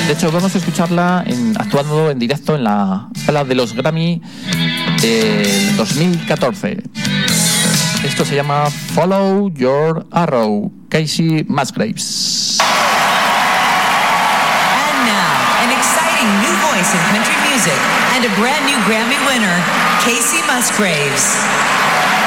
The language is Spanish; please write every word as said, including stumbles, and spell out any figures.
De hecho, vamos a escucharla en, actuando en directo en la gala de los Grammy del dos mil catorce. Esto se llama Follow Your Arrow, Kacey Musgraves. And now, an exciting new voice in country music and a brand new Grammy winner, Kacey Musgraves.